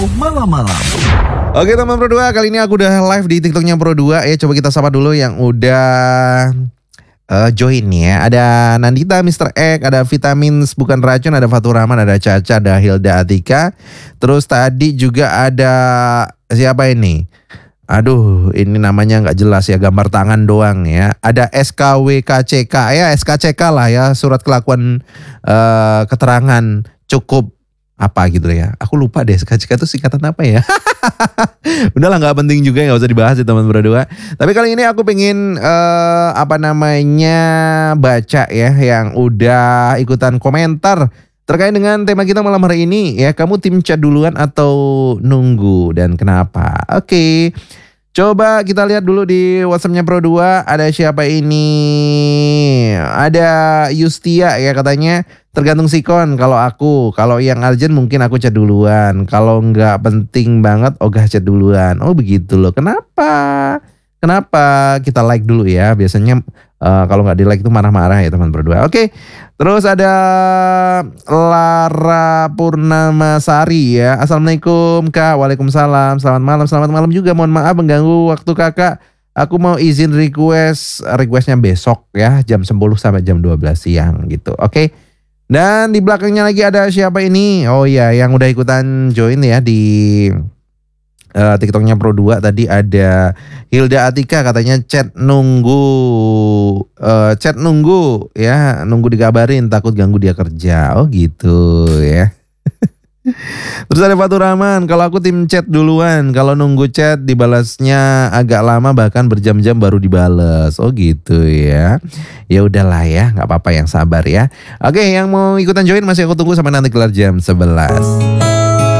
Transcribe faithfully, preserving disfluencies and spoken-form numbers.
Malam-malam. Oke teman Pro dua, kali ini aku udah live di TikToknya Pro dua ya. Coba kita sapa dulu yang udah uh, join ya. Ada Nandita, mister Ek, ada Vitamins Bukan Racun, ada Fatur Rahman, ada Caca, ada Hilda Atika. Terus tadi juga ada siapa ini? Aduh, ini namanya nggak jelas ya, gambar tangan doang ya. Ada S K W K C K ya, S K C K lah ya, surat kelakuan uh, keterangan cukup apa gitu ya. Aku lupa deh S K C K itu singkatan apa ya. Udahlah, nggak penting juga, nggak usah dibahas ya teman berdua. Tapi kali ini aku pengen uh, apa namanya baca ya yang udah ikutan komentar terkait dengan tema kita malam hari ini ya. Kamu tim chat duluan atau nunggu dan kenapa? Oke. Coba kita lihat dulu di WhatsAppnya Pro dua. Ada siapa ini? Ada Yustia ya, katanya tergantung sikon. Kalau aku, kalau yang urgent mungkin aku chat duluan. Kalau nggak penting banget, ogah chat duluan. Oh begitu loh. Kenapa? Kenapa? Kita like dulu ya. Biasanya uh, kalau nggak di like itu marah-marah ya teman berdua. Oke. Terus ada Lara Purnamasari ya. Assalamualaikum Kak. Waalaikumsalam. Selamat malam. Selamat malam juga. Mohon maaf mengganggu waktu Kakak. Aku mau izin request requestnya besok ya, jam sepuluh sampai jam dua belas siang gitu. Oke. Dan di belakangnya lagi ada siapa ini? Oh iya, yang udah ikutan join ya di Uh, TikToknya Pro dua. Tadi ada Hilda Atika, katanya chat nunggu uh, chat nunggu ya, nunggu dikabarin takut ganggu dia kerja. Oh gitu ya. Terus ada Fatur Rahman, kalau aku tim chat duluan, kalau nunggu chat dibalasnya agak lama, bahkan berjam-jam baru dibales. Oh gitu ya. Ya udahlah ya, nggak apa-apa, yang sabar ya. Oke, yang mau ikutan join masih aku tunggu sampai nanti kelar jam sebelas.